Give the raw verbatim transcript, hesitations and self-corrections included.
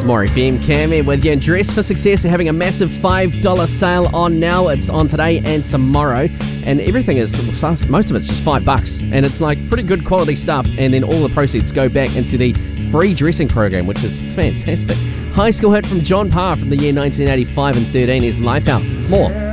More F M. Cam here with you. And Dress for Success are having a massive five dollars sale on now. It's on today and tomorrow. And everything is, most of it's just five bucks. And it's like pretty good quality stuff. And then all the proceeds go back into the free dressing program, which is fantastic. High school hit from John Parr from the year nineteen eighty-five and thirteen is Lifehouse. It's more.